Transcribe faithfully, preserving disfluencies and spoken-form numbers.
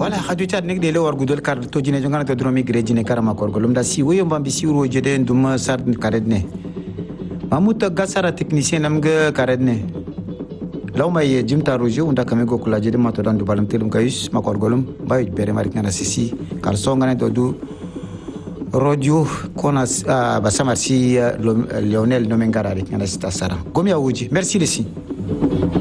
wala hadu chat nek de le war gudol kar to jine jongana to dromi grejine karama korgolum da si woyom bambi si ro jede ndum sar karedne mamut gasara technicien namga karedne law may jimta roje unda kamego kula jede mato dan du balam telum kayus makorgolum bay bere marik ngana sisi kar so ngana to du radio kona uh, basama si uh, Lionel Nomengara ngana sita sara gomi awuji merci lesi